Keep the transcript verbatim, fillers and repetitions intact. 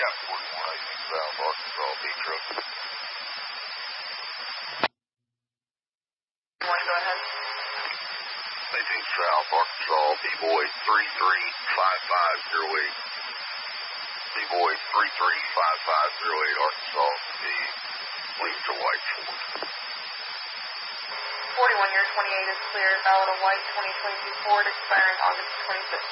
got forty-one eighteen South Arkansas, B truck. Go ahead. eighteen South Arkansas, B-Boy three three five five zero eight. B-Boy three three five five zero eight Arkansas, the lead to White Ford. forty-one year twenty-eight is clear, valid of White twenty twenty-two Ford, expiring August twenty-fifth.